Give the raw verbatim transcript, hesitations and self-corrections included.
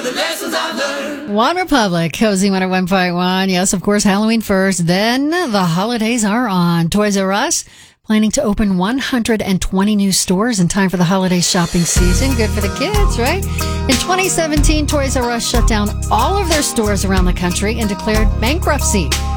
the lessons I've learned. One Republic, Cozy one oh one point one. Yes, of course, Halloween first. Then the holidays are on. Toys R Us planning to open one hundred twenty new stores in time for the holiday shopping season. Good for the kids, right? In twenty seventeen, Toys R Us shut down all of their stores around the country and declared bankruptcy.